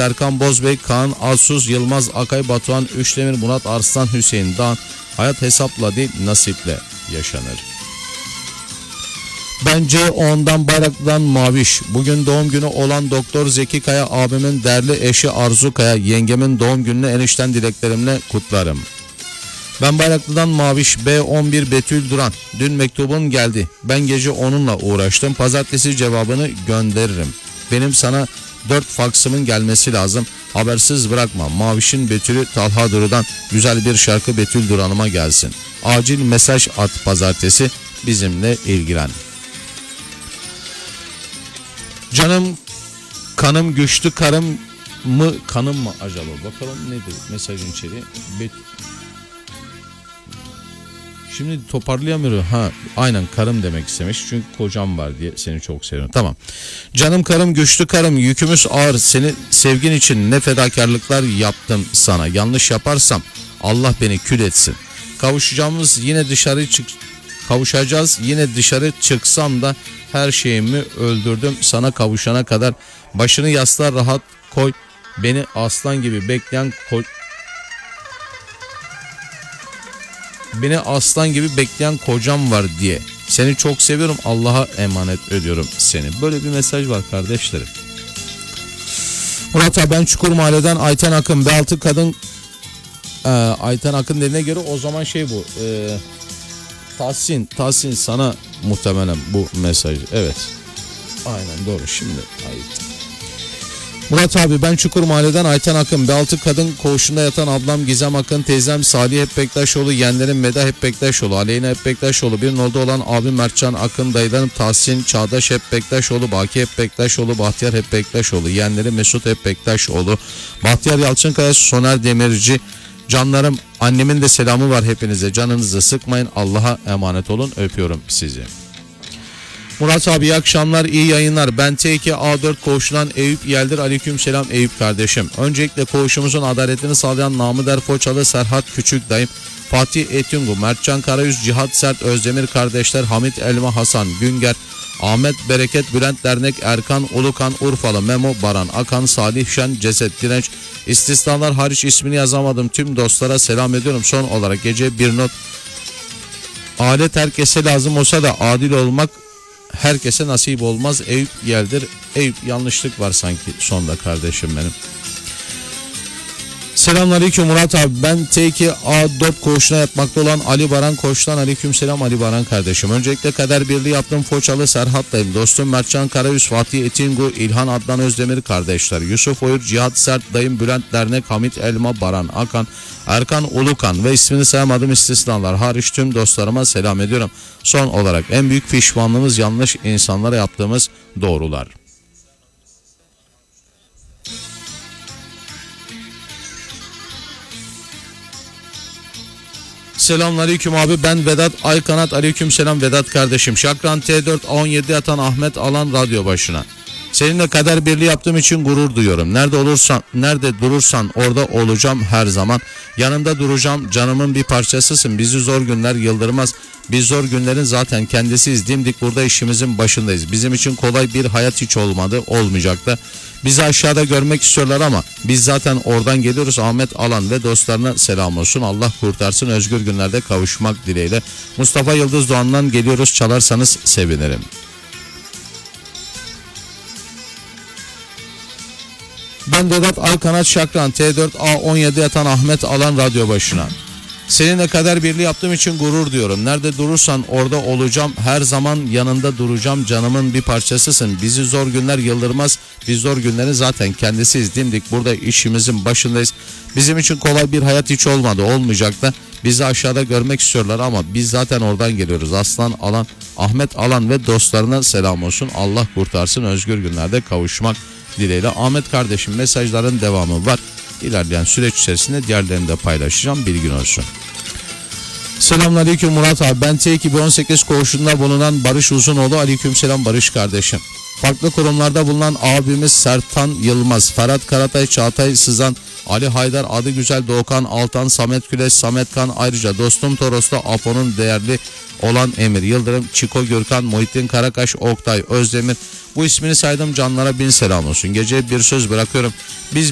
Erkan Bozbey, Kaan Arsuz, Yılmaz Akay, Batuhan Üçdemir, Murat Arslan, Hüseyin Dağ. Hayat hesapla değil nasiple yaşanır. Bence ondan Bayraklı'dan Maviş. Bugün doğum günü olan Doktor Zeki Kaya abimin değerli eşi Arzu Kaya, yengemin doğum gününü enişten dileklerimle kutlarım. Ben Bayraklı'dan Maviş. B11 Betül Duran. Dün mektubun geldi. Ben gece onunla uğraştım. Pazartesi cevabını gönderirim. Benim sana 4 faksımın gelmesi lazım. Habersiz bırakma. Maviş'in Betül'ü Talha Duru'dan güzel bir şarkı Betül Duran'ıma gelsin. Acil mesaj at pazartesi. Bizimle ilgilen. Canım kanım güçlü karım mı kanım mı acaba? Bakalım nedir mesajın içeriği. Şimdi toparlayamıyorum. Aynen karım demek istemiş. Çünkü kocam var diye seni çok seviyorum. Tamam. Canım karım güçlü karım yükümüz ağır. Senin sevgin için ne fedakarlıklar yaptım sana. Yanlış yaparsam Allah beni kül etsin. Kavuşacağız yine dışarı çıksam da her şeyimi öldürdüm sana kavuşana kadar. Başını yastığa rahat koy. Beni aslan gibi bekleyen kocam var diye. Seni çok seviyorum. Allah'a emanet ediyorum seni. Böyle bir mesaj var kardeşlerim. Murat abi ben Çukur Mahalle'den Ayten Akın. B6 kadın Ayten Akın dediğine göre o zaman bu. Tahsin sana muhtemelen bu mesaj. Evet. Aynen doğru şimdi. Murat abi ben Çukur Mahalle'den Ayten Akın. B6 kadın koğuşunda yatan ablam Gizem Akın, teyzem Salih Hep Bektaşoğlu, yeğenlerim Meda Hep Bektaşoğlu, Aleyna Hep Bektaşoğlu, bir nolda olan abim Mertcan Akın, dayılarım Tahsin, Çağdaş Hep Bektaşoğlu, Baki Hep Bektaşoğlu, Bahtiyar Hep Bektaşoğlu, yeğenlerim Mesut Hep Bektaşoğlu, Bahtiyar Yalçınkaya, Soner Demirci. Canlarım, annemin de selamı var hepinize. Canınızı sıkmayın. Allah'a emanet olun. Öpüyorum sizi. Murat abi iyi akşamlar, iyi yayınlar. Ben T2A4 koğuşundan Eyüp Yeldir. Aleykümselam Eyüp kardeşim. Öncelikle koğuşumuzun adaletini sağlayan Namıder Poçalı, Serhat Küçük dayım, Fatih Etungu, Mertcan Karayüz, Cihat Sert, Özdemir kardeşler, Hamit Elma, Hasan Günger, Ahmet Bereket, Bülent Dernek, Erkan Ulukan, Urfalı Memo, Baran Akan, Salih Şen, Ceset Direnç, istisnalar hariç ismini yazamadım tüm dostlara selam ediyorum. Son olarak gece bir not. Alet herkese lazım olsa da adil olmak herkese nasip olmaz. Eyüp Yeldir. Eyüp yanlışlık var sanki sonda kardeşim benim. Selamünaleyküm Murat abi. Ben T2A4 koğuşuna yatmakta olan Ali Baran koğuştan. Aleykümselam Ali Baran kardeşim. Öncelikle kader birliği yaptığım Foçalı Serhat'tayım. Dostum Mertcan Karayüz, Fatih Etingu, İlhan Adnan Özdemir kardeşler. Yusuf Oyur, Cihat Sert dayım, Bülent Dernek, Hamit Elma, Baran Akan, Erkan Ulukan ve ismini sayamadım istisnalar hariç tüm dostlarıma selam ediyorum. Son olarak en büyük pişmanlığımız yanlış insanlara yaptığımız doğrular. Selamünaleyküm abi, ben Vedat Aykanat. Aleykümselam Vedat kardeşim. Şakran T4 A17 yatan Ahmet Alan radyo başına. Seninle kader birliği yaptığım için gurur duyuyorum. Nerede durursan orada olacağım her zaman. Yanında duracağım. Canımın bir parçasısın. Bizi zor günler yıldırmaz. Biz zor günlerin zaten kendisiyiz. Dimdik burada işimizin başındayız. Bizim için kolay bir hayat hiç olmayacak da. Bizi aşağıda görmek istiyorlar ama biz zaten oradan geliyoruz. Ahmet Alan ve dostlarına selam olsun. Allah kurtarsın. Özgür günlerde kavuşmak dileğiyle. Mustafa Yıldız Doğan'dan geliyoruz. Çalarsanız sevinirim. Ben Vedat Aykanat Şakran T4 A17 yatan Ahmet Alan radyo başına. Seninle kader birliği yaptığım için gurur duyuyorum. Nerede durursan orada olacağım. Her zaman yanında duracağım. Canımın bir parçasısın. Bizi zor günler yıldırmaz. Biz zor günlerin zaten kendisiyiz. Dimdik burada işimizin başındayız. Bizim için kolay bir hayat hiç olmayacak da. Bizi aşağıda görmek istiyorlar ama biz zaten oradan geliyoruz. Aslan Alan, Ahmet Alan ve dostlarına selam olsun. Allah kurtarsın. Özgür günlerde kavuşmak dileğiyle. Ahmet kardeşim, mesajların devamı var. İlerleyen süreç içerisinde diğerlerini de paylaşacağım. Bilgin olsun. Selamünaleyküm Murat abi. Ben T218 koğuşunda bulunan Barış Uzunoğlu. Aleykümselam Barış kardeşim. Farklı kurumlarda bulunan abimiz Sertan Yılmaz, Ferhat Karatay, Çağatay Sızan, Ali Haydar, Adı Güzel, Doğukan Altan, Samet Güleş, Samet Kan, ayrıca dostum Toros'ta Apo'nun değerli olan Emir Yıldırım, Çiko Gürkan, Muhittin Karakaş, Oktay Özdemir. Bu ismini saydım canlara bin selam olsun. Geceye bir söz bırakıyorum. Biz